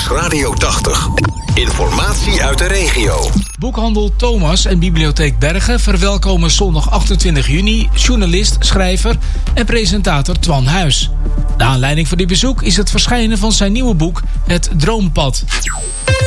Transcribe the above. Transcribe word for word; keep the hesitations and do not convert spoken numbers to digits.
Radio tachtig. Informatie uit de regio. Boekhandel Thomas en Bibliotheek Bergen verwelkomen zondag achtentwintig juni journalist, schrijver en presentator Twan Huis. De aanleiding voor dit bezoek is het verschijnen van zijn nieuwe boek Het Droompad.